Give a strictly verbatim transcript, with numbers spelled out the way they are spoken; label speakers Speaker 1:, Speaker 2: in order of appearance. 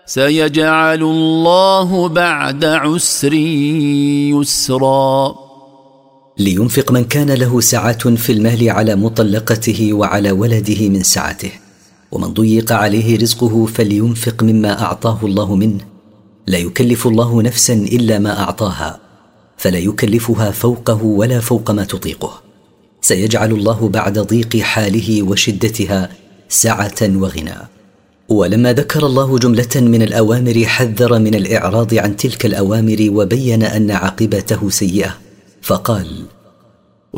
Speaker 1: سيجعل الله بعد عسر يسرا.
Speaker 2: لينفق من كان له سعة في المال على مطلقته وعلى ولده من سعته، ومن ضيق عليه رزقه فلينفق مما أعطاه الله منه. لا يكلف الله نفسا إلا ما أعطاها، فلا يكلفها فوقه ولا فوق ما تطيقه. سيجعل الله بعد ضيق حاله وشدتها سعة وغنى. ولما ذكر الله جملة من الأوامر حذر من الإعراض عن تلك الأوامر وبين أن عاقبته سيئة، فقال: